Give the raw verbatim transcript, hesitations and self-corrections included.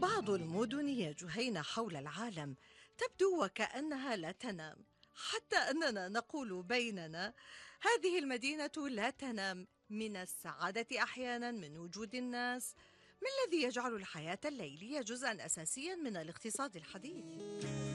بعض المدن يا جهينة حول العالم تبدو وكأنها لا تنام، حتى أننا نقول بيننا هذه المدينة لا تنام. من السعادة أحيانا من وجود الناس. ما الذي يجعل الحياة الليلية جزءا أساسيا من الاقتصاد الحديث؟